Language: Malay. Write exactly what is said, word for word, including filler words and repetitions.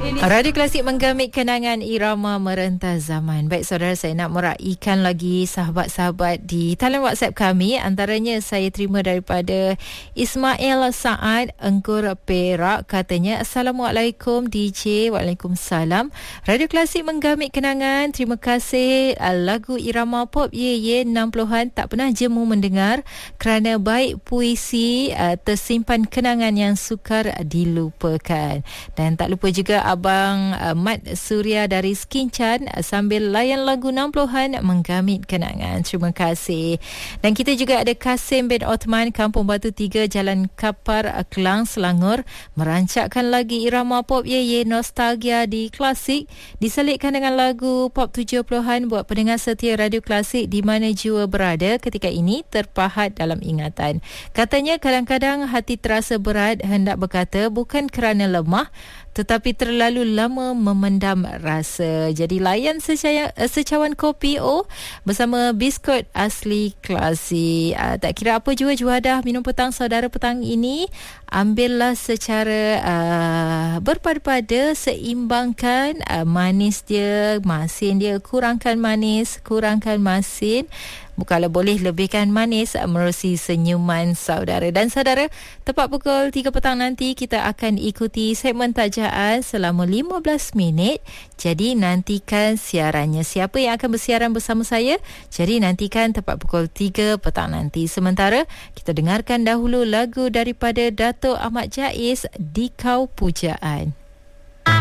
Radio Klasik menggamit kenangan irama merentas zaman. Baik saudara, saya nak meraihkan lagi sahabat-sahabat di talian WhatsApp kami. Antaranya saya terima daripada Ismail Saad Engkur Perak. Katanya, Assalamualaikum D J. Waalaikumsalam. Radio Klasik menggamit kenangan. Terima kasih. Lagu irama pop Ye Ye enam puluhan tak pernah jemu mendengar kerana baik puisi uh, tersimpan kenangan yang sukar dilupakan. Dan tak lupa juga Abang uh, Mat Surya dari Skinchan uh, sambil layan lagu enam puluhan menggamit kenangan. Terima kasih. Dan kita juga ada Kasim bin Othman, Kampung Batu tiga, Jalan Kapar, uh, Kelang, Selangor, merancakkan lagi irama pop Ye Ye nostalgia di Klasik, diselitkan dengan lagu pop tujuh puluhan buat pendengar setia Radio Klasik di mana jua berada ketika ini terpahat dalam ingatan. Katanya kadang-kadang hati terasa berat hendak berkata bukan kerana lemah tetapi terlalu lama memendam rasa. Jadi layan secaya, secawan kopi oh bersama biskut asli Klasik. Uh, tak kira apa jua juadah minum petang saudara petang ini, ambillah secara uh, berpada-pada, seimbangkan uh, manis dia, masin dia, kurangkan manis, kurangkan masin. Kalau boleh lebihkan manis menerusi senyuman saudara. Dan saudara, tepat pukul tiga petang nanti kita akan ikuti segmen tajaan selama lima belas minit. Jadi nantikan siarannya. Siapa yang akan bersiaran bersama saya? Jadi nantikan tepat pukul tiga petang nanti. Sementara kita dengarkan dahulu lagu daripada Dato' Ahmad Jaiz, Dikau Pujaan.